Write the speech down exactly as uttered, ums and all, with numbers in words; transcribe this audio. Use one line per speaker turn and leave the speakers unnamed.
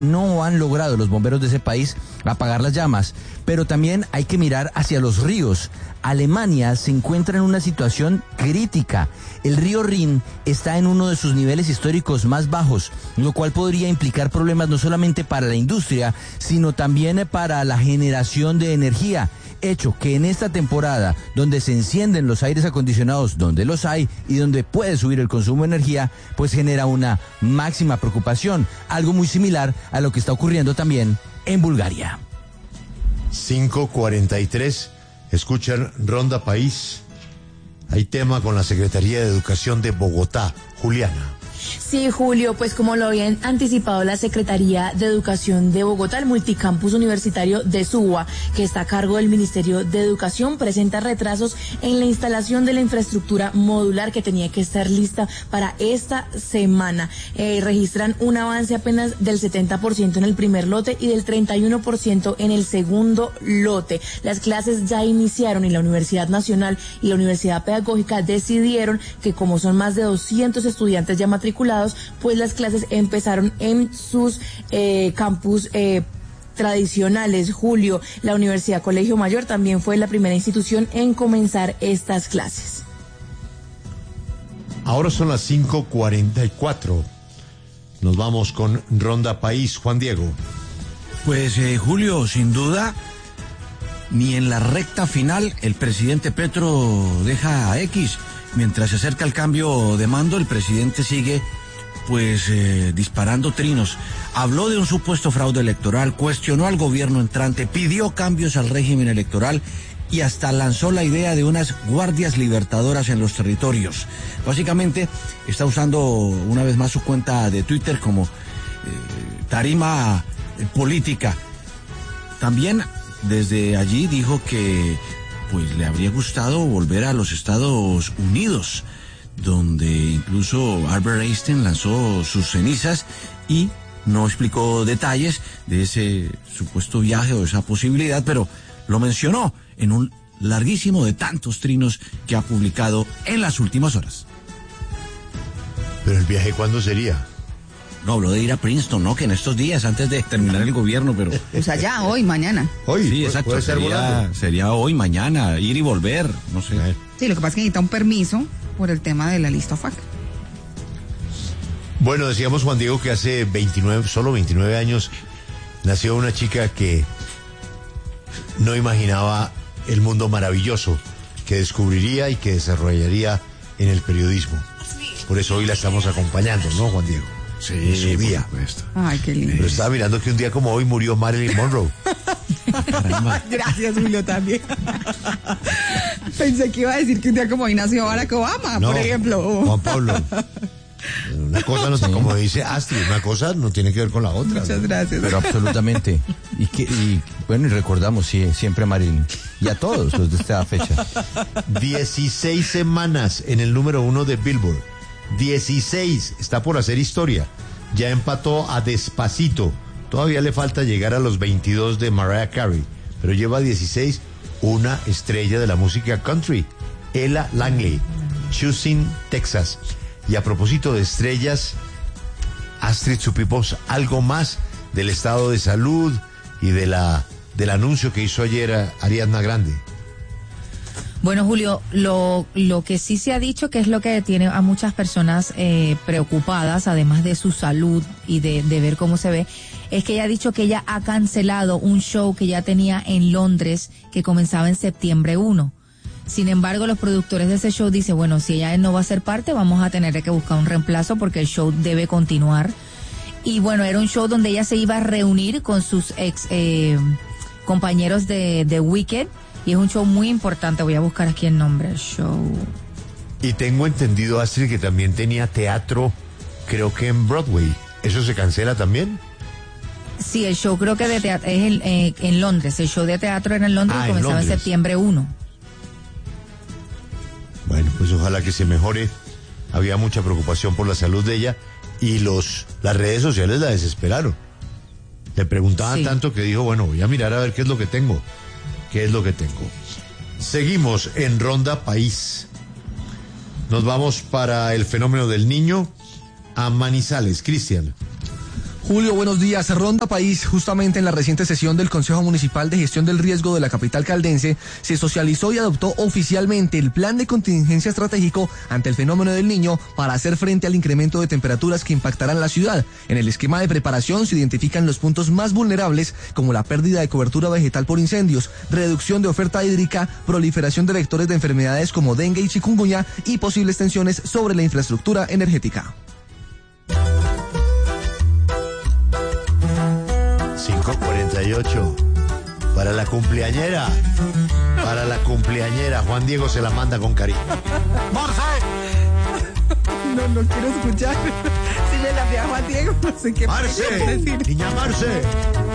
no han logrado los bomberos de ese país apagar las llamas, pero también hay que mirar hacia los ríos. Alemania se encuentra en una situación crítica. El río Rin está en uno de sus niveles históricos más bajos, lo cual podría implicar problemas no solamente para la industria, sino también para la generación de energía. Hecho que en esta temporada, donde se encienden los aires acondicionados, donde los hay y donde puede subir el consumo de energía, pues genera una máxima preocupación, algo muy similar a lo que está ocurriendo también en Bulgaria.
cinco cuarenta y tres, escuchan Ronda País. Hay tema con la Secretaría de Educación de Bogotá. Juliana.
Sí, Julio, pues como lo había anticipado la Secretaría de Educación de Bogotá, el multicampus universitario de Suba, que está a cargo del Ministerio de Educación, presenta retrasos en la instalación de la infraestructura modular que tenía que estar lista para esta semana. Eh, registran un avance apenas del setenta por ciento en el primer lote y del treinta y uno por ciento en el segundo lote. Las clases ya iniciaron y la Universidad Nacional y la Universidad Pedagógica decidieron que como son más de doscientos estudiantes ya matriculados, pues las clases empezaron en sus eh, campus eh, tradicionales. Julio, la Universidad Colegio Mayor también fue la primera institución en comenzar estas clases.
Ahora son las cinco cuarenta y cuatro. Nos vamos con Ronda País. Juan Diego.
Pues eh, Julio, sin duda, ni en la recta final el presidente Petro deja a X. Mientras se acerca el cambio de mando, el presidente sigue pues eh, disparando trinos. Habló de un supuesto fraude electoral, cuestionó al gobierno entrante, pidió cambios al régimen electoral y hasta lanzó la idea de unas guardias libertadoras en los territorios. Básicamente está usando una vez más su cuenta de Twitter como eh, tarima eh, política. También desde allí dijo que pues le habría gustado volver a los Estados Unidos, donde incluso Albert Einstein lanzó sus cenizas y no explicó detalles de ese supuesto viaje o esa posibilidad, pero lo mencionó en un larguísimo de tantos trinos que ha publicado en las últimas horas.
¿Pero el viaje cuándo sería?
No, habló de ir a Princeton, ¿no? Que en estos días, antes de terminar el gobierno, pero...
O sea, ya, hoy, mañana.
Hoy,
sí, exacto,
puede ser
sería, sería hoy, mañana, ir y volver, no sé.
Sí, lo que pasa es que necesita un permiso por el tema de la lista F A C.
Bueno, decíamos, Juan Diego, que hace veintinueve, solo veintinueve años, nació una chica que no imaginaba el mundo maravilloso que descubriría y que desarrollaría en el periodismo. Por eso hoy la estamos acompañando, ¿no, Juan Diego?
Sí,
en su día.
por supuesto.
Ay, qué lindo.
Pero estaba mirando que un día como hoy murió Marilyn Monroe.
Gracias, Julio, también. Pensé que iba a decir que un día como hoy nació Barack Obama,
No,
por ejemplo.
Juan Pablo. Una cosa, no, sí. Como dice Astrid, una cosa no tiene que ver con la otra.
Muchas
¿no?
gracias.
Pero absolutamente. Y, que, y bueno, y recordamos sí, siempre a Marilyn. Y a todos los de esta fecha.
dieciséis semanas en el número uno de Billboard. dieciséis, está por hacer historia. Ya empató a Despacito. Todavía le falta llegar a los veintidós de Mariah Carey, pero lleva dieciséis, una estrella de la música country, Ella Langley, Choosing Texas. Y a propósito de estrellas, Astrid, supimos algo más del estado de salud y de la del anuncio que hizo ayer a Ariana Grande.
Bueno, Julio, lo, lo que sí se ha dicho, que es lo que tiene a muchas personas eh, preocupadas, además de su salud y de, de ver cómo se ve, es que ella ha dicho que ella ha cancelado un show que ya tenía en Londres que comenzaba en septiembre primero. Sin embargo, los productores de ese show dicen, bueno, si ella no va a ser parte, vamos a tener que buscar un reemplazo porque el show debe continuar. Y bueno, era un show donde ella se iba a reunir con sus ex eh, compañeros de, de Wicked. Y es un show muy importante, voy a buscar aquí el nombre, el show.
Y tengo entendido, Astrid, que también tenía teatro, creo que en Broadway. ¿Eso se cancela también?
Sí, el show creo que de teatro, es el, eh, en Londres, el show de teatro era en Londres
ah,
y comenzaba en, en septiembre primero.
Bueno, pues ojalá que se mejore. Había mucha preocupación por la salud de ella y los las redes sociales la desesperaron. Le preguntaban sí. tanto que dijo, bueno, voy a mirar a ver qué es lo que tengo. ¿Qué es lo que tengo? Seguimos en Ronda País. Nos vamos para el fenómeno del niño a Manizales. Cristian.
Julio, buenos días. Ronda País, justamente en la reciente sesión del Consejo Municipal de Gestión del Riesgo de la capital caldense, se socializó y adoptó oficialmente el plan de contingencia estratégico ante el fenómeno del Niño para hacer frente al incremento de temperaturas que impactarán la ciudad. En el esquema de preparación se identifican los puntos más vulnerables, como la pérdida de cobertura vegetal por incendios, reducción de oferta hídrica, proliferación de vectores de enfermedades como dengue y chikungunya y posibles tensiones sobre la infraestructura energética.
cinco cuarenta y ocho. Para la cumpleañera. Para la cumpleañera. Juan Diego se la manda con cariño. ¡Marce!
No, no quiero escuchar. Si me la vi a Juan Diego, no sé qué.
¡Marce! Niña Marce.